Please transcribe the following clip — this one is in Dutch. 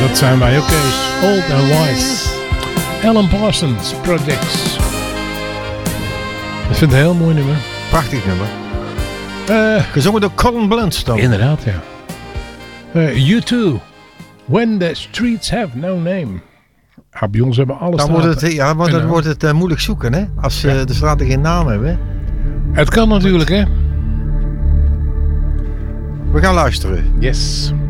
Dat zijn wij ook eens. Old and Wise. Alan Parsons Projects. Ik vind het een heel mooi nummer. Prachtig nummer. Gezongen door Colin Blunstone. Inderdaad, ja. U2. When the streets have no name. Ja, bij ons hebben alle straten. Dan wordt het moeilijk zoeken, hè? Als de straten geen naam hebben. Het kan natuurlijk, hè? We gaan luisteren. Yes.